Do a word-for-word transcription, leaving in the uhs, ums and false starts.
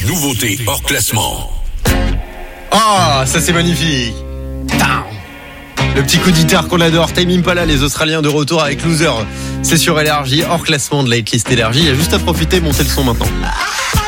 Nouveauté hors classement. Ah, ça c'est magnifique. Tao. Le petit coup de guitare qu'on adore. Tame Impala, les Australiens de retour avec Loser. C'est sur Énergie, hors classement de la hitlist Énergie. Il y a juste à profiter, monter le son maintenant.